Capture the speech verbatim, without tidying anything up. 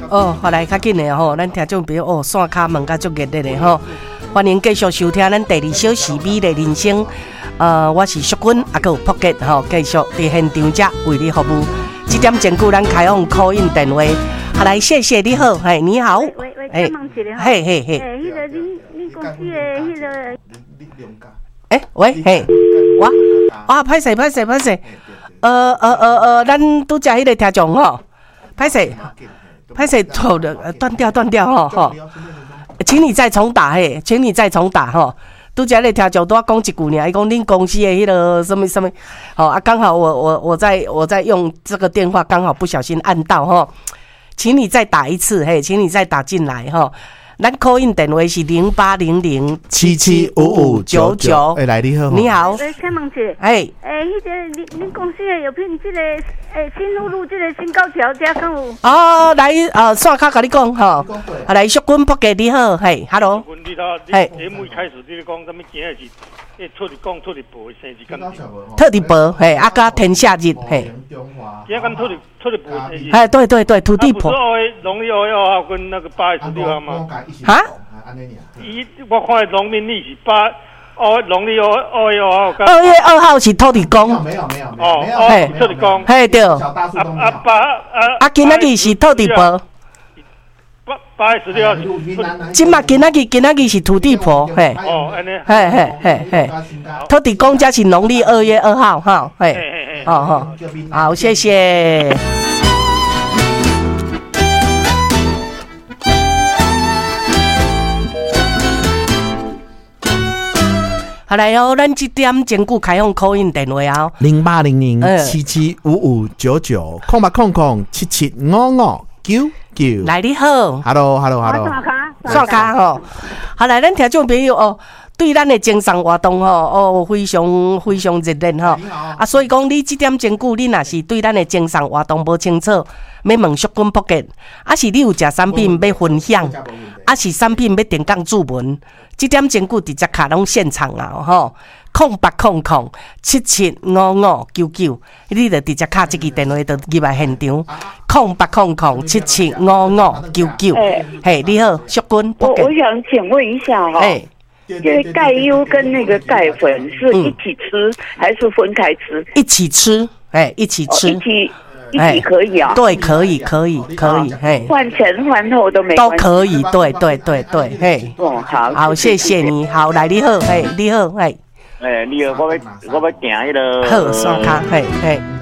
哦，好来较紧的吼，咱听众朋友哦，线卡问甲足热烈的吼，欢迎继续收听咱第二小时美丽人生。呃，我是淑君，啊，还有朴杰吼，继续伫现场遮为你服务。这点前久咱开放 call in 电话，好来，谢谢你好，嘿，你好， 喂喂，哎， 嘿嘿嘿， 诶，迄个你你公司的迄个， 诶，喂，嘿，我，啊，歹势歹势歹势，呃呃呃呃，咱拄只迄个听众吼，歹势。拍谁错的？呃，断掉，断掉哈哈。请你再重打嘿，请你再重打哈。拄则咧听就多讲一句尔，伊讲恁公司的迄个什么什么，好啊，刚好我我我在我在用这个电话，刚好不小心按到哈，请你再打一次嘿，请你再打进来哈。咱 call in 电话是零八零零七七五五九九。哎，来你好， 你好。 诶，请问者， 哎， 诶，迄个恁恁公司的药品，这个诶新路路这个新高桥，遮敢有？ 哦，来，呃，线卡甲你讲吼，啊，来，淑君朴杰你好，嘿 ，hello， 嘿，节目一开始你咧讲什么？今日是诶，出嚟讲出嚟报生日感情， 特地报，嘿，啊，甲天下日，嘿， 今日敢出嚟出嚟报生日？ 哎，对对对，土地婆。 不是二月农历二月二号跟那个八月十六号吗？ 哈？ 伊我看农民历是八二农历二二月二号。 二月二号是土地公。 没有没有没有。 哦哦，出嚟讲。 嘿对。 啊啊八啊啊，今仔日是土地婆。 八八月十六号是。 今嘛今仔日今仔日是土地婆，嘿。 哦，安尼。 嘿嘿嘿嘿。土地公才是农历二月二号，哈，嘿。嘿嘿嘿。哦好，好，谢谢。好来哦，咱这点前久开放 call in 电话哦， 零八零零七七五五九九，空八空空七七五五九九。 来你好 ，Hello Hello Hello， 刷卡吼，好来，咱听众朋友哦，对咱的精神活动吼哦非常非常热烈吼，啊，所以讲你这点前久，你若是对咱的精神活动无清楚，要问淑君朴杰，啊是你有食产品要分享，啊是产品要定岗注文。这点前久直接卡拢现场啊吼，空八空空七七五五九九，你就直接卡这个电话就入来现场，空八空空七七五五九九。嘿，你好，淑君。 我我想请问一下哈、哦，因为钙优跟那个钙粉是一起吃、嗯、还是分开吃？ 一起吃，哎，一起吃。哦、 一起。一起可以啊， 对，可以，可以，可以，嘿， 换前换后都没都可以，对，对，对，对，嘿， 哦，好， 好，谢谢你，好，来，你好，嘿，你好，嘿， 诶，你好，我要我要行迄个， 好，刷卡，嘿，嘿。